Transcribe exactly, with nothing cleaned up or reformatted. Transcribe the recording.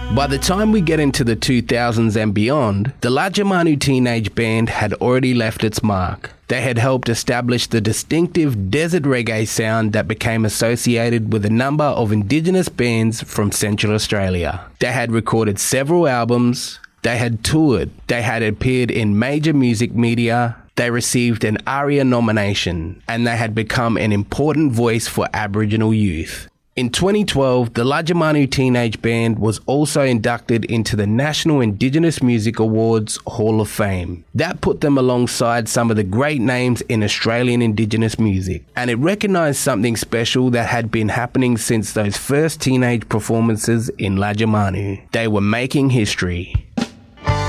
By the time we get into the two thousands and beyond, the Lajamanu Teenage Band had already left its mark. They had helped establish the distinctive desert reggae sound that became associated with a number of Indigenous bands from Central Australia. They had recorded several albums, they had toured, they had appeared in major music media, they received an ARIA nomination, and they had become an important voice for Aboriginal youth. In twenty twelve, the Lajamanu Teenage Band was also inducted into the National Indigenous Music Awards Hall of Fame. That put them alongside some of the great names in Australian Indigenous music, and it recognised something special that had been happening since those first teenage performances in Lajamanu. They were making history.